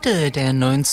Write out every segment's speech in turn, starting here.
Mitte der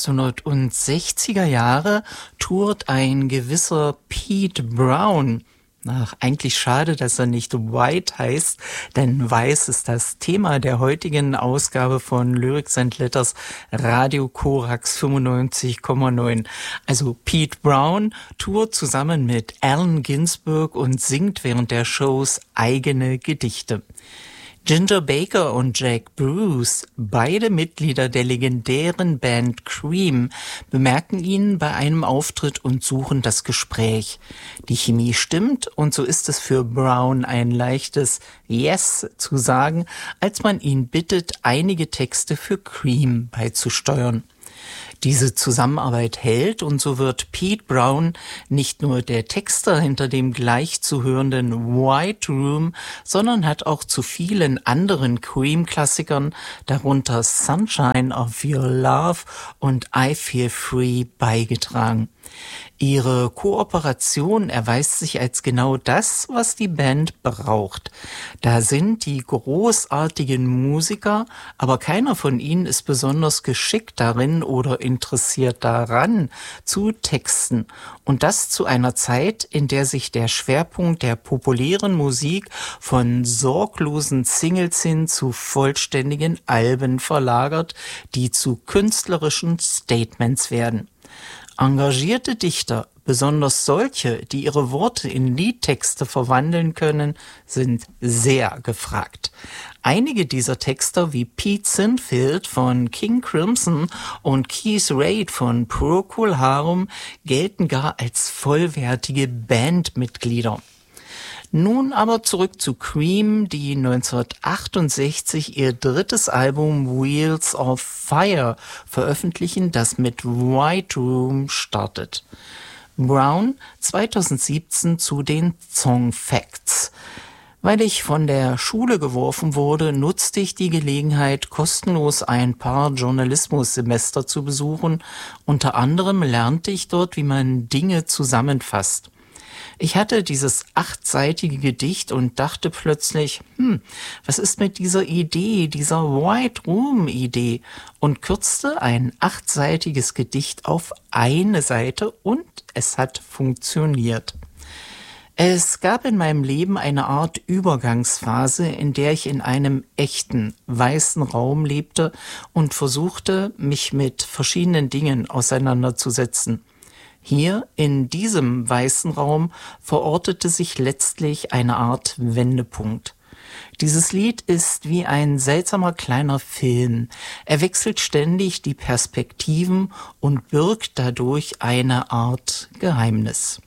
1960er Jahre tourt ein gewisser Pete Brown. Ach, eigentlich schade, dass er nicht White heißt, denn Weiß ist das Thema der heutigen Ausgabe von Lyrics and Letters Radio Korax 95,9. Also Pete Brown tourt zusammen mit Allen Ginsberg und singt während der Shows eigene Gedichte. Ginger Baker und Jack Bruce, beide Mitglieder der legendären Band Cream, bemerken ihn bei einem Auftritt und suchen das Gespräch. Die Chemie stimmt und so ist es für Brown ein leichtes Yes zu sagen, als man ihn bittet, einige Texte für Cream beizusteuern. Diese Zusammenarbeit hält und so wird Pete Brown nicht nur der Texter hinter dem gleich zu hörenden White Room, sondern hat auch zu vielen anderen Cream-Klassikern, darunter Sunshine of Your Love und I Feel Free, beigetragen. Ihre Kooperation erweist sich als genau das, was die Band braucht. Da sind die großartigen Musiker, aber keiner von ihnen ist besonders geschickt darin oder interessiert daran, zu texten. Und das zu einer Zeit, in der sich der Schwerpunkt der populären Musik von sorglosen Singles hin zu vollständigen Alben verlagert, die zu künstlerischen Statements werden. Engagierte Dichter, besonders solche, die ihre Worte in Liedtexte verwandeln können, sind sehr gefragt. Einige dieser Texter wie Pete Sinfield von King Crimson und Keith Reid von Procol Harum gelten gar als vollwertige Bandmitglieder. Nun aber zurück zu Cream, die 1968 ihr drittes Album Wheels of Fire veröffentlichen, das mit White Room startet. Brown 2017 zu den Song Facts. Weil ich von der Schule geworfen wurde, nutzte ich die Gelegenheit, kostenlos ein paar Journalismussemester zu besuchen. Unter anderem lernte ich dort, wie man Dinge zusammenfasst. Ich hatte dieses 8-seitige Gedicht und dachte plötzlich, was ist mit dieser Idee, dieser White Room Idee? Und kürzte ein 8-seitiges Gedicht auf eine Seite und es hat funktioniert. Es gab in meinem Leben eine Art Übergangsphase, in der ich in einem echten, weißen Raum lebte und versuchte, mich mit verschiedenen Dingen auseinanderzusetzen. Hier, in diesem weißen Raum, verortete sich letztlich eine Art Wendepunkt. Dieses Lied ist wie ein seltsamer kleiner Film. Er wechselt ständig die Perspektiven und birgt dadurch eine Art Geheimnis.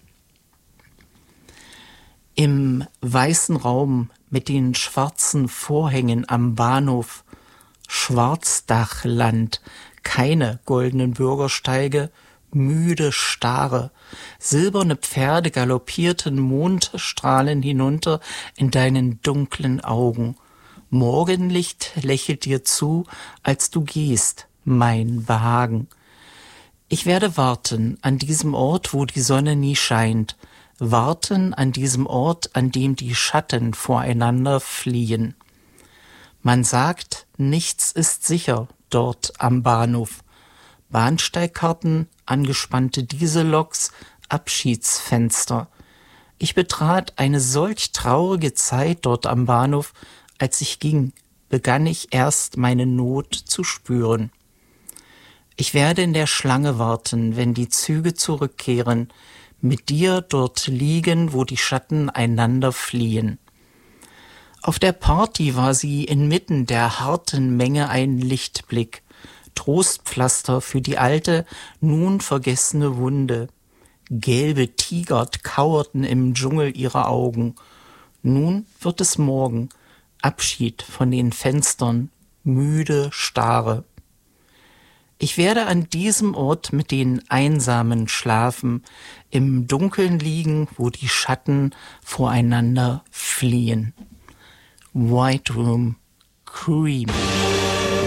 Im weißen Raum mit den schwarzen Vorhängen am Bahnhof, Schwarzdachland, keine goldenen Bürgersteige, müde Stare, silberne Pferde galoppierten Mondstrahlen hinunter in deinen dunklen Augen. Morgenlicht lächelt dir zu, als du gehst, mein Behagen. Ich werde warten an diesem Ort, wo die Sonne nie scheint, warten an diesem Ort, an dem die Schatten voreinander fliehen. Man sagt, nichts ist sicher dort am Bahnhof. Bahnsteigkarten, angespannte Dieselloks, Abschiedsfenster. Ich betrat eine solch traurige Zeit dort am Bahnhof. Als ich ging, begann ich erst meine Not zu spüren. Ich werde in der Schlange warten, wenn die Züge zurückkehren, mit dir dort liegen, wo die Schatten einander fliehen. Auf der Party war sie inmitten der harten Menge ein Lichtblick, Trostpflaster für die alte, nun vergessene Wunde. Gelbe Tiger kauerten im Dschungel ihrer Augen. Nun wird es Morgen, Abschied von den Fenstern, müde Stare. Ich werde an diesem Ort mit den Einsamen schlafen, im Dunkeln liegen, wo die Schatten voreinander fliehen. White Room, Cream.